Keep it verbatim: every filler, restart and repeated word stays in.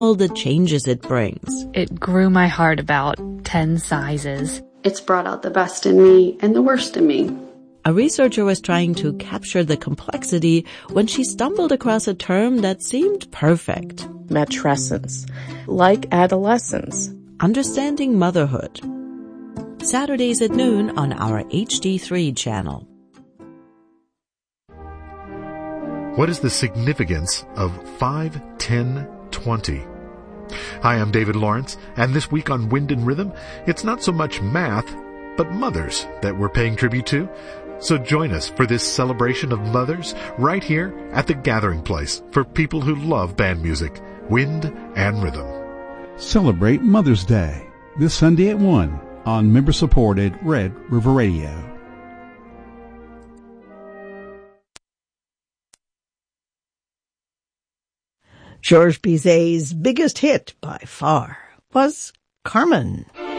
all the changes it brings. It grew my heart about ten sizes. It's brought out the best in me and the worst in me. A researcher was trying to capture the complexity when she stumbled across a term that seemed perfect. Matrescence, like adolescence. Understanding motherhood. Saturdays at noon on our H D three channel. What is the significance of five ten twenty? Hi, I'm David Lawrence, and this week on Wind and Rhythm, it's not so much math, but mothers that we're paying tribute to. So join us for this celebration of mothers right here at the Gathering Place for people who love band music, Wind and Rhythm. Celebrate Mother's Day this Sunday at one on member-supported Red River Radio. Georges Bizet's biggest hit by far was Carmen.